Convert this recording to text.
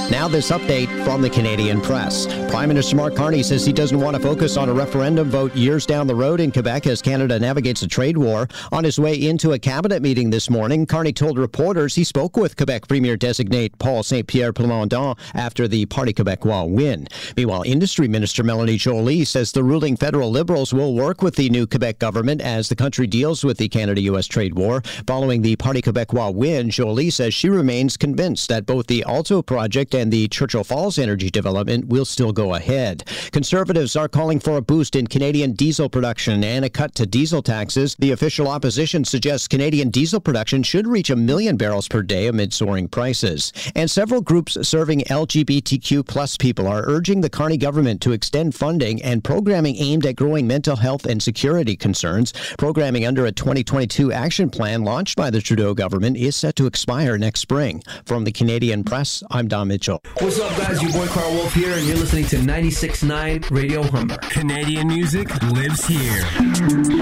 Now this update from the Canadian Press. Prime Minister Mark Carney says he doesn't want to focus on a referendum vote years down the road in Quebec as Canada navigates a trade war. On his way into a cabinet meeting this morning, Carney told reporters he spoke with Quebec Premier-designate Paul Saint-Pierre Plamondon after the Parti Québécois win. Meanwhile, Industry Minister Melanie Joly says the ruling federal Liberals will work with the new Quebec government as the country deals with the Canada-U.S. trade war. Following the Parti Québécois win, Joly says she remains convinced that both the Alto project and the Churchill Falls energy development will still go ahead. Conservatives are calling for a boost in Canadian diesel production and a cut to diesel taxes. The official opposition suggests Canadian diesel production should reach 1 million barrels per day amid soaring prices. And several groups serving LGBTQ plus people are urging the Carney government to extend funding and programming aimed at growing mental health and security concerns. Programming under a 2022 action plan launched by the Trudeau government is set to expire next spring. From the Canadian Press, I'm Don Mitchell. What's up, guys? Your boy Carl Wolf here, and you're listening to 96.9 Radio Humber. Canadian music lives here.